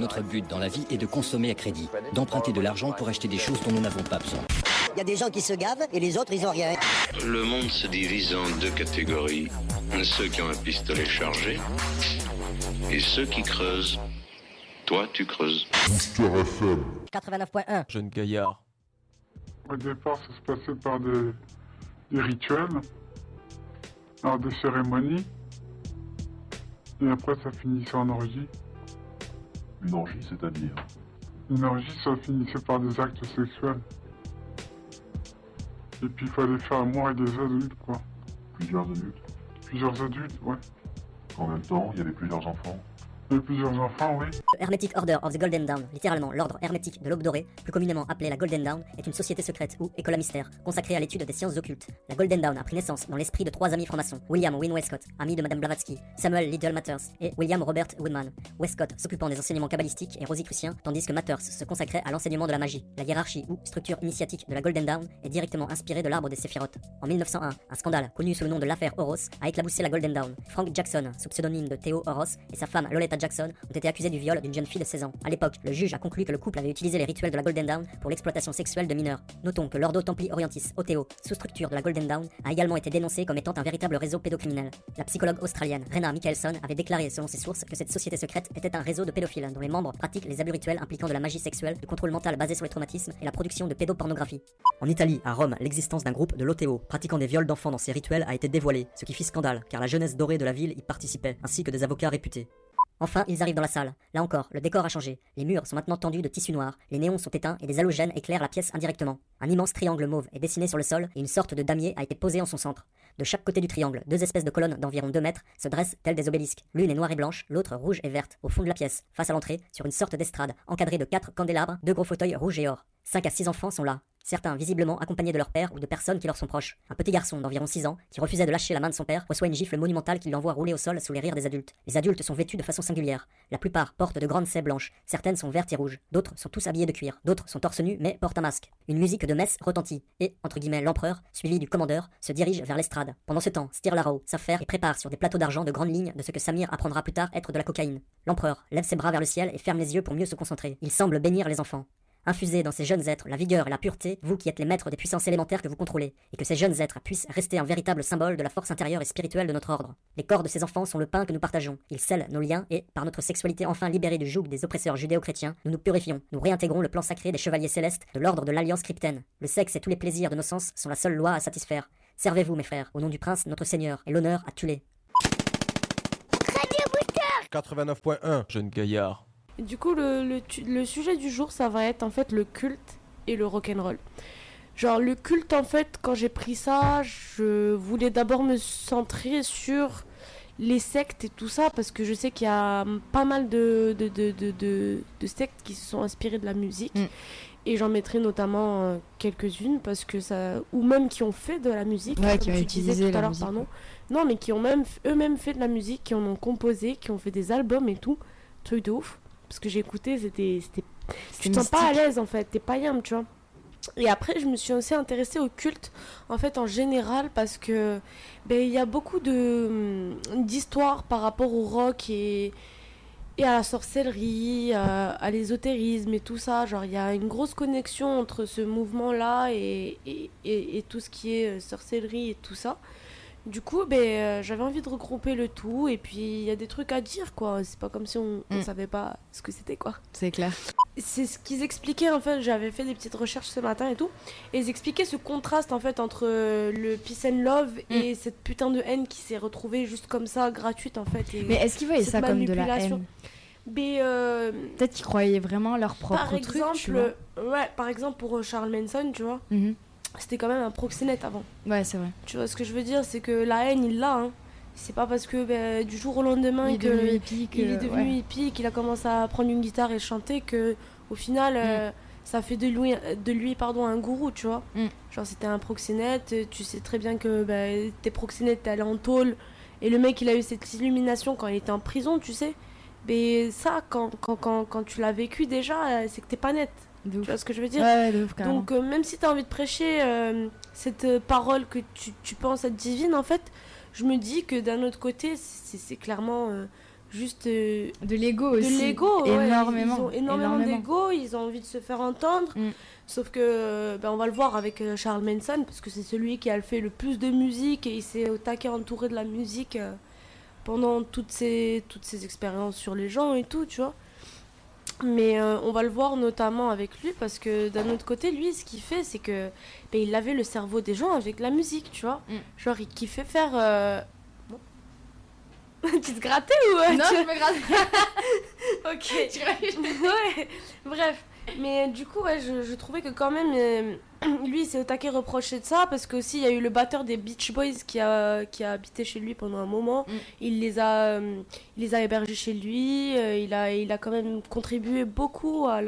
Notre but dans la vie est de consommer à crédit, d'emprunter de l'argent pour acheter des choses dont nous n'avons pas besoin. Il y a des gens qui se gavent et les autres, ils ont rien. Le monde se divise en deux catégories. Ceux qui ont un pistolet chargé et ceux qui creusent. Toi, tu creuses. Booster FM 89.1. Jeune gaillard. Au départ, ça se passait par des rituels, alors des cérémonies, et après ça finissait en orgie. Une orgie, c'est-à-dire? Une orgie, ça finissait par des actes sexuels. Et puis il fallait faire amour avec des adultes, quoi. Plusieurs adultes. Plusieurs adultes, ouais. En même temps, il y avait plusieurs enfants. Il y avait plusieurs enfants, oui. The Hermetic Order of the Golden Dawn, littéralement l'ordre hermétique de l'aube dorée, plus communément appelée la Golden Dawn, est une société secrète ou école à mystère, consacrée à l'étude des sciences occultes. La Golden Dawn a pris naissance dans l'esprit de trois amis francs-maçons, William Wynne Westcott, ami de Madame Blavatsky, Samuel Liddell Matters et William Robert Woodman. Westcott s'occupant des enseignements kabbalistiques et rosicruciens, tandis que Matters se consacrait à l'enseignement de la magie. La hiérarchie ou structure initiatique de la Golden Dawn est directement inspirée de l'arbre des Séphiroth. En 1901, un scandale, connu sous le nom de l'affaire Horos, a éclaboussé la Golden Dawn. Frank Jackson, sous pseudonyme de Theo Horos, et sa femme Loletta Jackson ont été accusés du viol d'une jeune fille de 16 ans. À l'époque, le juge a conclu que le couple avait utilisé les rituels de la Golden Dawn pour l'exploitation sexuelle de mineurs. Notons que l'Ordo Templi Orientis, OTO, sous-structure de la Golden Dawn, a également été dénoncé comme étant un véritable réseau pédocriminel. La psychologue australienne Rena Michelson avait déclaré selon ses sources que cette société secrète était un réseau de pédophiles dont les membres pratiquent les abus rituels impliquant de la magie sexuelle, du contrôle mental basé sur les traumatismes et la production de pédopornographie. En Italie, à Rome, l'existence d'un groupe de l'OTO pratiquant des viols d'enfants dans ces rituels a été dévoilée, ce qui fit scandale car la jeunesse dorée de la ville y participait, ainsi que des avocats réputés. Enfin, ils arrivent dans la salle. Là encore, le décor a changé. Les murs sont maintenant tendus de tissu noir, les néons sont éteints et des halogènes éclairent la pièce indirectement. Un immense triangle mauve est dessiné sur le sol et une sorte de damier a été posé en son centre. De chaque côté du triangle, deux espèces de colonnes d'environ 2 mètres se dressent telles des obélisques. L'une est noire et blanche, l'autre rouge et verte. Au fond de la pièce, face à l'entrée, sur une sorte d'estrade, encadrée de 4 candélabres, 2 gros fauteuils rouges et or. 5 à 6 enfants sont là. Certains visiblement accompagnés de leur père ou de personnes qui leur sont proches. Un petit garçon d'environ 6 ans, qui refusait de lâcher la main de son père, reçoit une gifle monumentale qui l'envoie rouler au sol sous les rires des adultes. Les adultes sont vêtus de façon singulière. La plupart portent de grandes saies blanches, certaines sont vertes et rouges, d'autres sont tous habillés de cuir, d'autres sont torse nu mais portent un masque. Une musique de messe retentit, et, entre guillemets, l'empereur, suivi du commandeur, se dirige vers l'estrade. Pendant ce temps, Stirlaro s'affaire et prépare sur des plateaux d'argent de grandes lignes de ce que Samir apprendra plus tard être de la cocaïne. L'empereur lève ses bras vers le ciel et ferme les yeux pour mieux se concentrer. Il semble bénir les enfants. Infusez dans ces jeunes êtres la vigueur et la pureté, vous qui êtes les maîtres des puissances élémentaires que vous contrôlez, et que ces jeunes êtres puissent rester un véritable symbole de la force intérieure et spirituelle de notre ordre. Les corps de ces enfants sont le pain que nous partageons. Ils scellent nos liens et, par notre sexualité enfin libérée du joug des oppresseurs judéo-chrétiens, nous nous purifions. Nous réintégrons le plan sacré des chevaliers célestes de l'ordre de l'Alliance cryptène. Le sexe et tous les plaisirs de nos sens sont la seule loi à satisfaire. Servez-vous, mes frères, au nom du prince, notre Seigneur, et l'honneur à Tulé. 89.1. Jeune gaillard. Du coup, le sujet du jour, ça va être en fait le culte et le rock'n'roll. Genre, le culte, en fait, quand j'ai pris ça, je voulais d'abord me centrer sur les sectes et tout ça, parce que je sais qu'il y a pas mal de sectes qui se sont inspirées de la musique. Et j'en mettrai notamment quelques-unes, parce que ça... Ou même qui ont fait de la musique. Ouais, qui ont utilisé la musique. Pardon. Non, mais qui ont même eux-mêmes fait de la musique, qui en ont composé, qui ont fait des albums et tout. Truc de ouf. Parce que j'ai écouté, c'était tu te sens pas à l'aise en fait, t'es pas yam, tu vois. Et après, je me suis aussi intéressée au culte, en fait, en général, parce que il y a beaucoup d'histoires par rapport au rock et à la sorcellerie, à l'ésotérisme et tout ça. Genre, il y a une grosse connexion entre ce mouvement-là et tout ce qui est sorcellerie et tout ça. Du coup, j'avais envie de regrouper le tout, et puis il y a des trucs à dire, quoi. C'est pas comme si on savait pas ce que c'était, quoi. C'est clair. C'est ce qu'ils expliquaient, en fait. J'avais fait des petites recherches ce matin et tout, et ils expliquaient ce contraste, en fait, entre le peace and love et cette putain de haine qui s'est retrouvée juste comme ça, gratuite, en fait. Mais est-ce qu'ils voyaient ça comme de la haine? Peut-être qu'ils croyaient vraiment leur propre truc, tu vois. Ouais, par exemple, pour Charles Manson, tu vois. C'était quand même un proxénète avant. Ouais, c'est vrai. Tu vois ce que je veux dire, c'est que la haine, il l'a. Hein. C'est pas parce que du jour au lendemain il est devenu hippie, qu'il a commencé à prendre une guitare et chanter, que au final ça fait de lui un gourou, tu vois. Genre, c'était un proxénète, tu sais très bien que t'es proxénète, t'es allé en tôle, et le mec il a eu cette illumination quand il était en prison, tu sais. Mais ça, quand tu l'as vécu déjà, c'est que t'es pas net. Tu vois ce que je veux dire? Ouais, de ouf, carrément. Donc même si tu as envie de prêcher cette parole que tu penses être divine, en fait, je me dis que d'un autre côté, c'est clairement juste de l'ego aussi. De l'ego, énormément. Ils ont énormément d'ego, ils ont envie de se faire entendre. Sauf que on va le voir avec Charles Manson, parce que c'est celui qui a fait le plus de musique et il s'est au taquet entouré de la musique pendant toutes ces expériences sur les gens et tout, tu vois. Mais on va le voir notamment avec lui, parce que d'un autre côté, lui, ce qu'il fait, c'est que il avait le cerveau des gens avec la musique, tu vois. Genre, il kiffait faire... Tu te grattais ou Non, je me gratte. Ok. Ouais, bref. Mais du coup, ouais, je trouvais que quand même, lui, il s'est au taquet reproché de ça, parce qu'aussi, il y a eu le batteur des Beach Boys qui a habité chez lui pendant un moment. Il les a hébergés chez lui. Il a quand même contribué beaucoup à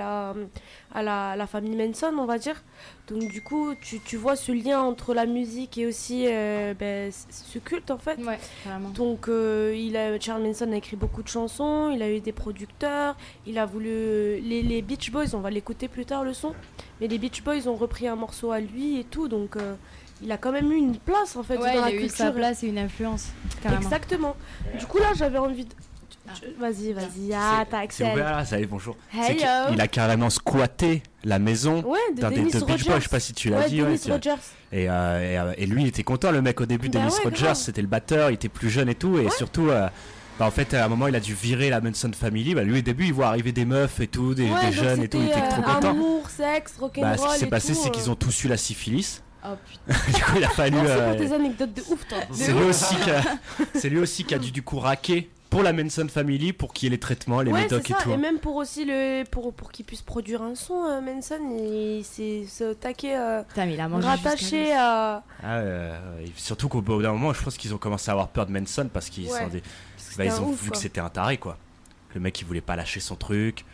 la famille Manson, on va dire. Donc du coup, tu vois ce lien entre la musique et aussi ce culte, en fait. Ouais, vraiment. Donc Charles Manson a écrit beaucoup de chansons, il a eu des producteurs, il a voulu... Les Beach Boys, on va l'écouter plus tard le son, mais les Beach Boys ont repris un morceau à lui et tout, donc il a quand même eu une place, en fait, dans la culture. Il a eu sa place et une influence, carrément. Exactement. Du coup, là, j'avais envie de... Vas-y, t'as accès. C'est ouvert là, ça y est, bonjour. Hello. Il a carrément squatté la maison d'un des Beach Boys, je sais pas si tu l'as dit. Dennis Rogers. Et lui, il était content, le mec, au début. Dennis Rogers, grave. C'était le batteur, il était plus jeune et tout, et surtout... en fait, à un moment, il a dû virer la Manson Family. Lui, au début, il voit arriver des meufs et tout, des jeunes et tout, il était trop content. Amour, sexe, rock'n'roll. Ce qui s'est passé, c'est qu'ils ont tous eu la syphilis. Oh putain. Du coup, il a fallu. C'est pour tes anecdotes de ouf, toi. C'est lui aussi qui a dû du coup raquer pour la Manson Family pour qu'il y ait les traitements, les médocs et tout. Et même pour aussi pour qu'il puisse produire un son, Manson, il s'est taqué rattaché à. Surtout qu'au bout d'un moment, je pense qu'ils ont commencé à avoir peur de Manson parce qu'ils ils ont vu que c'était un taré, quoi. Le mec, il voulait pas lâcher son truc.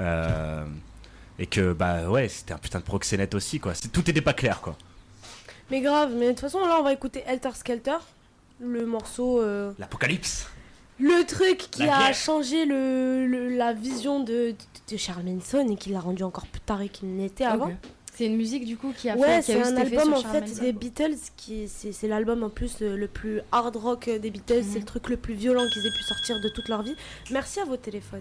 Et que c'était un putain de proxénète aussi, quoi. Tout était pas clair, quoi. Mais grave, mais de toute façon, là, on va écouter Helter Skelter, le morceau. L'Apocalypse. Le truc qui a changé la vision de Charles Manson et qui l'a rendu encore plus taré qu'il n'était avant. C'est une musique du coup qui a fait c'est un album en fait Manson, des Beatles c'est l'album en plus le plus hard rock des Beatles, c'est le truc le plus violent qu'ils aient pu sortir de toute leur vie. Merci à vos téléphones.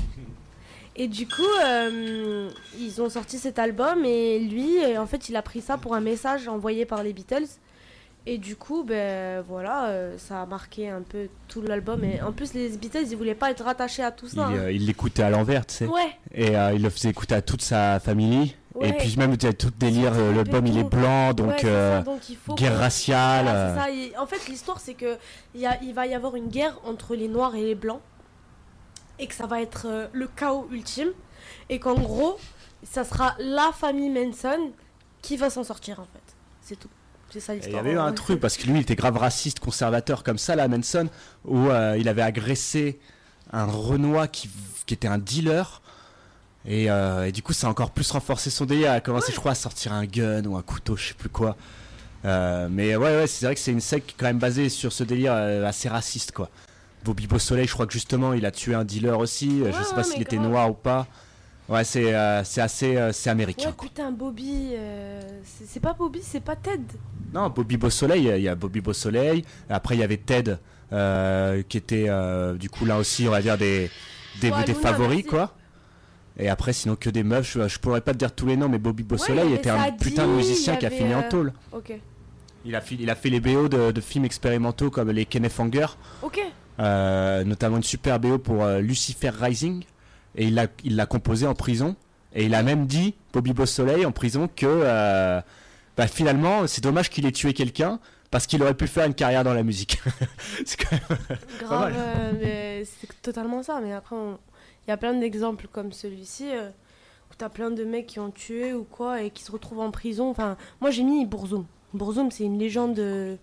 Et du coup, ils ont sorti cet album et lui, en fait, il a pris ça pour un message envoyé par les Beatles. Et du coup, ça a marqué un peu tout l'album. Et en plus, les Beatles, ils voulaient pas être rattachés à tout ça. Il l'écoutait à l'envers, tu sais. Ouais. Et il le faisait écouter à toute sa famille. Ouais. Et puis même, il y a tout délire, l'album, il est blanc, donc, guerre raciale. C'est ça. En fait, l'histoire, c'est que il va y avoir une guerre entre les Noirs et les Blancs. Et que ça va être le chaos ultime. Et qu'en gros, ça sera la famille Manson qui va s'en sortir, en fait. C'est tout. C'est ça l'histoire. Il y avait eu un truc, parce que lui, il était grave raciste, conservateur comme ça, là, Manson, où il avait agressé un Renois qui était un dealer. Et du coup, ça a encore plus renforcé son délire. Il a commencé, je crois, à sortir un gun ou un couteau, je sais plus quoi. Mais ouais, c'est vrai que c'est une secte qui est quand même basée sur ce délire assez raciste, quoi. Bobby Beausoleil, je crois que justement, il a tué un dealer aussi. Je sais pas s'il était noir ou pas. Ouais, c'est assez américain. Ouais, putain, Bobby, c'est pas Bobby, c'est pas Ted. Non, Bobby Beausoleil, il y a Bobby Beausoleil. Après, il y avait Ted, qui était du coup là aussi, on va dire des favoris, quoi. Et après, sinon que des meufs, je pourrais pas te dire tous les noms, mais Bobby Beausoleil était un putain de musicien qui a fini en tôle. Ok. Il a fait les BO de films expérimentaux comme les Kenneth Anger. Ok. Notamment une super BO pour Lucifer Rising. Et il l'a composé en prison. Et il a même dit, Bobby Beausoleil, en prison, que finalement, c'est dommage qu'il ait tué quelqu'un parce qu'il aurait pu faire une carrière dans la musique. C'est quand même grave, pas mal. Mais c'est totalement ça. Mais après, il y a plein d'exemples comme celui-ci où t'as plein de mecs qui ont tué ou quoi et qui se retrouvent en prison. Enfin, moi, j'ai mis Bourzoum. Bourzoum, c'est une légende...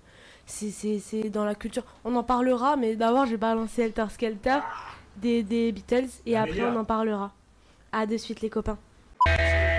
C'est dans la culture. On en parlera, mais d'abord, je vais balancer Helter Skelter des Beatles et après, on en parlera. À de suite, les copains.